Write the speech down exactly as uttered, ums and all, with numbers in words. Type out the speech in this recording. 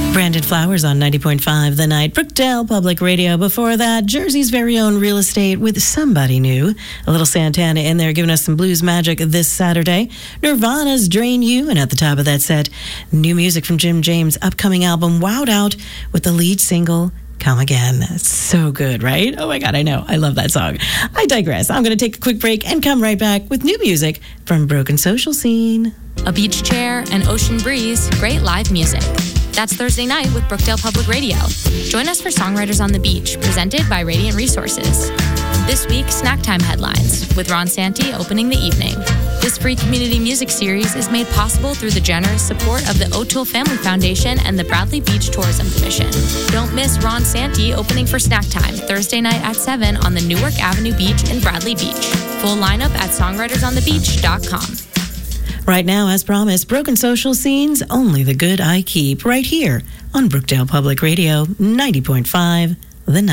Brandon Flowers on ninety point five The Night. Brookdale Public Radio. Before that, Jersey's very own Real Estate with Somebody New. A little Santana in there giving us some blues magic this Saturday. Nirvana's Drain You. And at the top of that set, new music from Jim James' upcoming album Wowed Out with the lead single Come Again. That's so good, right? Oh my God, I know. I love that song. I digress. I'm going to take a quick break and come right back with new music from Broken Social Scene. A beach chair, an ocean breeze, great live music. That's Thursday night with Brookdale Public Radio. Join us for Songwriters on the Beach, presented by Radiant Resources. This week, Snack Time Headlines, with Ron Santi opening the evening. This free community music series is made possible through the generous support of the O'Toole Family Foundation and the Bradley Beach Tourism Commission. Don't miss Ron Santi opening for Snack Time, Thursday night at seven on the Newark Avenue Beach in Bradley Beach. Full lineup at songwriters on the beach dot com. Right now, as promised, Broken Social Scenes, only the good I keep, right here on Brookdale Public Radio, ninety point five The Night.